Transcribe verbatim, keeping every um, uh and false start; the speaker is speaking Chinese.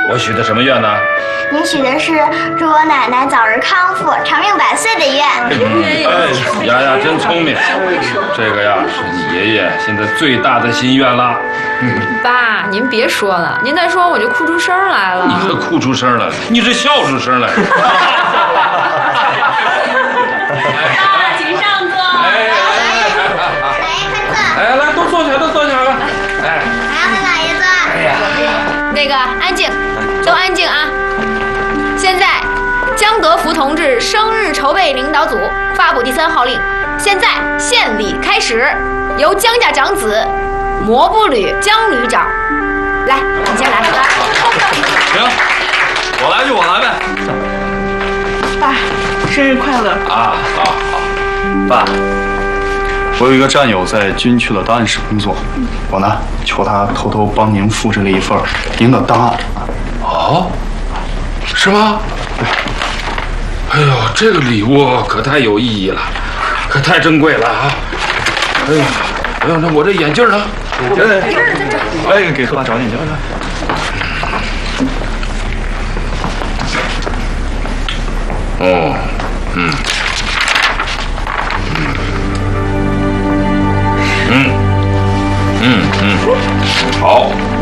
我许的什么愿呢？ 您许的是祝我奶奶早日康复、长命百岁的愿。 哎，丫丫真聪明，这个呀是你爷爷现在最大的心愿了。 嗯，爸，您别说了，您再说我就哭出声来了。 你可哭出声来了，你是笑出声来了。 爸，请上座。 哎哎哎，来，都坐下，都坐下吧。哎， 来，回老爷子。 哎呀， 那个安静，都安静啊！现在，江德福同志生日筹备领导组发布第三号令，现在献礼开始，由江家长子摩步旅江旅长来，你先来。 行，我来就我来呗。 爸，生日快乐！ 啊，好好。 爸，我有一个战友在军区的档案室工作，我呢求他偷偷帮您复制了一份您的档案。 哦，是吗？哎呦，这个礼物可太有意义了，可太珍贵了啊！哎呀，哎呦，那我这眼镜呢？ 哎，哎，给爸找眼镜来。 哦，嗯，嗯，嗯嗯嗯，好。